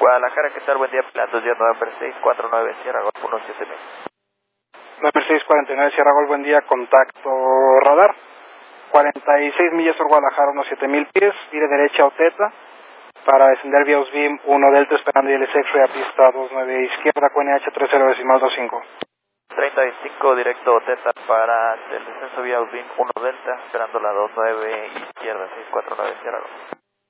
Guadalajara, ¿qué tal? Buen día, Pilatos, día November 649, Sierra Golf 17000. November 649, Sierra Golf, buen día, contacto radar. 46 millas por Guadalajara, unos 7000 pies, vire derecha o teta, para descender vía USBIM 1 Delta, esperando ILS X-Ray a pista 29 izquierda, QNH 30.25. 3025, directo Teta para el descenso vía USBIM 1 Delta, esperando la 29 izquierda, 649, Sierra Golf.